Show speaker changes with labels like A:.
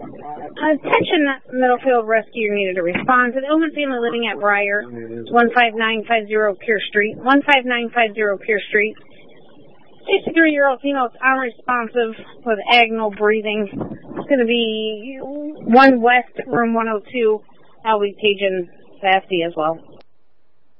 A: Attention Middlefield Rescue needed to respond to the Oman family living at Briar, 15950 Pier Street, 15950 Pier Street. 63-year-old female is unresponsive with agonal breathing. It's going to be 1 West, room 102. I'll be paging Sassy as well.